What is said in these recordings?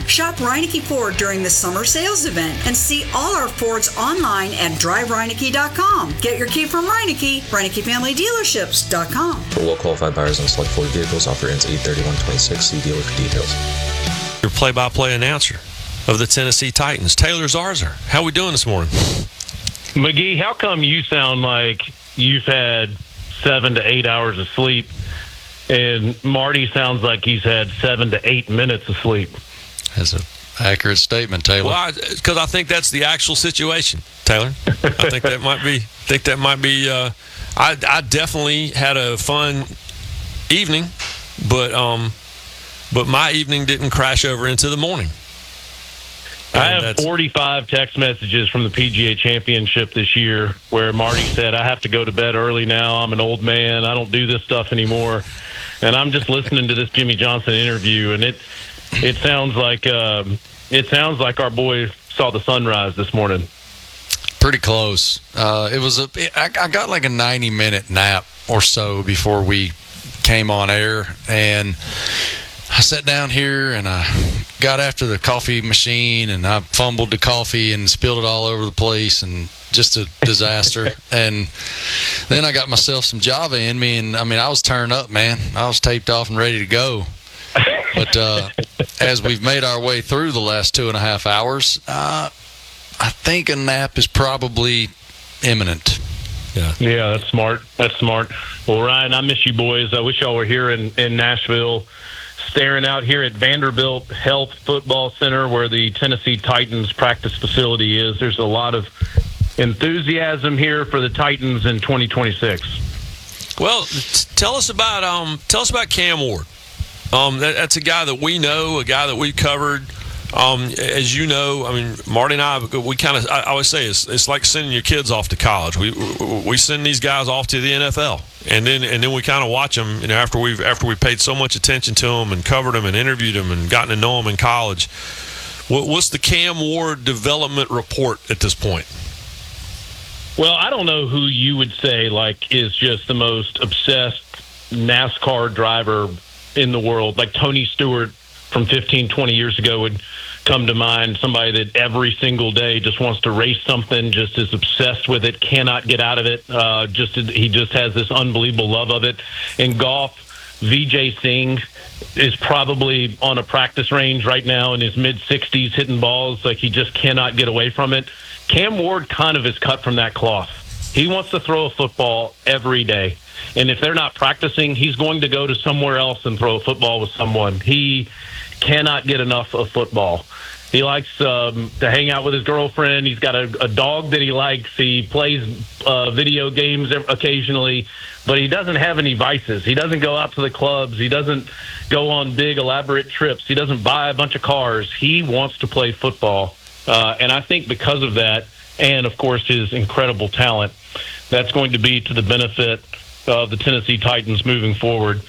Shop Reineke Ford during the summer sales event and see all our Fords online at drivereineke.com. Get your key from Reineke, ReinekeFamilyDealerships.com. For well-qualified buyers on select Ford vehicles, offer ends 8/31/26. See dealer for details. Your play-by-play announcer of the Tennessee Titans, Taylor Zarzour. How we doing this morning? McGee, how come you sound like you've had 7 to 8 hours of sleep, and Marty sounds like he's had 7 to 8 minutes of sleep? That's an accurate statement, Taylor. Well, because I think that's the actual situation, Taylor. I think that might be. I definitely had a fun evening, but my evening didn't crash over into the morning. I have 45 text messages from the PGA Championship this year where Marty said, I have to go to bed early now. I'm an old man. I don't do this stuff anymore. And I'm just listening to this Jimmy Johnson interview, and it sounds like our boy saw the sunrise this morning. Pretty close. I got like a 90-minute nap or so before we came on air, and I sat down here and I got after the coffee machine, and I fumbled the coffee and spilled it all over the place, and just a disaster. And then I got myself some Java in me, and I was turned up, man. I was taped off and ready to go. But as we've made our way through the last 2.5 hours, I think a nap is probably imminent. Yeah, that's smart. Well, Ryan, I miss you boys. I wish y'all were here in Nashville, staring out here at Vanderbilt Health Football Center where the Tennessee Titans practice facility is. There's a lot of enthusiasm here for the Titans in 2026. Well, tell us about Cam Ward. That's a guy that we know, a guy that we've covered. As you know, Marty and I always say it's like sending your kids off to college. We send these guys off to the NFL, and then we kind of watch them. After we paid so much attention to them and covered them and interviewed them and gotten to know them in college. What's the Cam Ward development report at this point? Well, I don't know who you would say is just the most obsessed NASCAR driver in the world. Like Tony Stewart from 15, 20 years ago would come to mind, somebody that every single day just wants to race something, just is obsessed with it, cannot get out of it. He just has this unbelievable love of it. In golf, Vijay Singh is probably on a practice range right now in his mid-60s hitting balls like he just cannot get away from it. Cam Ward kind of is cut from that cloth. He wants to throw a football every day. And if they're not practicing, he's going to go to somewhere else and throw a football with someone. He cannot get enough of football. He likes to hang out with his girlfriend. He's got a dog that he likes. He plays video games occasionally, but he doesn't have any vices. He doesn't go out to the clubs. He doesn't go on big, elaborate trips. He doesn't buy a bunch of cars. He wants to play football. And I think because of that, and, of course, his incredible talent, that's going to be to the benefit of the Tennessee Titans moving forward.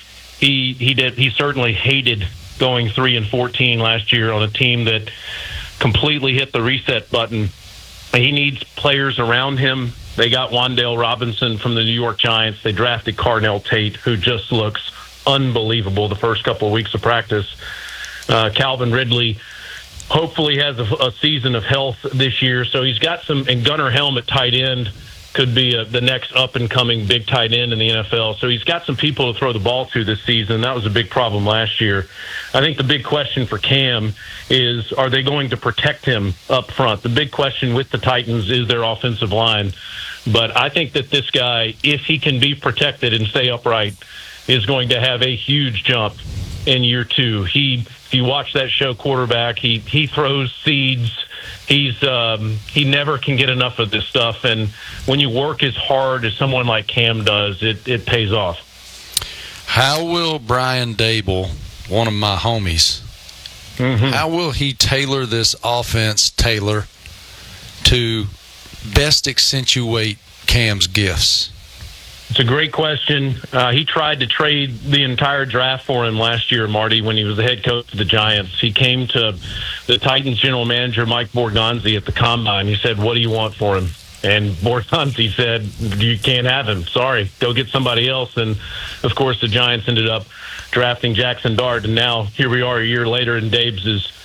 He certainly hated going 3-14 last year on a team that completely hit the reset button. He needs players around him. They got Wan'Dale Robinson from the New York Giants. They drafted Carnell Tate, who just looks unbelievable the first couple of weeks of practice. Calvin Ridley hopefully has a season of health this year. So he's got some, and Gunnar Helm at tight end could be the next up-and-coming big tight end in the NFL. So he's got some people to throw the ball to this season. That was a big problem last year. I think the big question for Cam is, are they going to protect him up front? The big question with the Titans is their offensive line. But I think that this guy, if he can be protected and stay upright, is going to have a huge jump in year two. If you watch that show Quarterback, he throws seeds. He never can get enough of this stuff, and when you work as hard as someone like Cam does, it pays off. How will Brian Dable, one of my homies, how will he tailor this offense, to best accentuate Cam's gifts? It's a great question. He tried to trade the entire draft for him last year, Marty, when he was the head coach of the Giants. He came to the Titans general manager, Mike Borgonzi, at the Combine. He said, what do you want for him? And Borgonzi said, you can't have him. Sorry, go get somebody else. And, of course, the Giants ended up drafting Jackson Dart. And now here we are a year later, and Dabes is